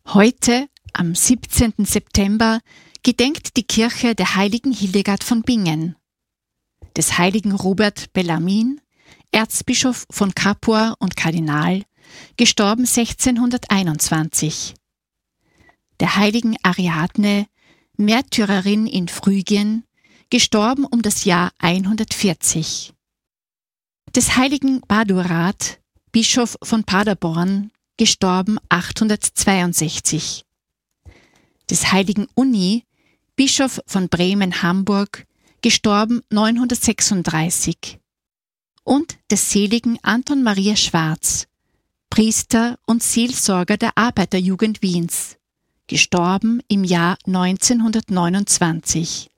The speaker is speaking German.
Heute, am 17. September, gedenkt die Kirche der heiligen Hildegard von Bingen, des heiligen Robert Bellarmin, Erzbischof von Capua und Kardinal, gestorben 1621, der heiligen Ariadne, Märtyrerin in Phrygien, gestorben um das Jahr 140, des heiligen Badurat, Bischof von Paderborn, gestorben 862, des heiligen Uni, Bischof von Bremen-Hamburg, gestorben 936, und des seligen Anton Maria Schwarz, Priester und Seelsorger der Arbeiterjugend Wiens, gestorben im Jahr 1929.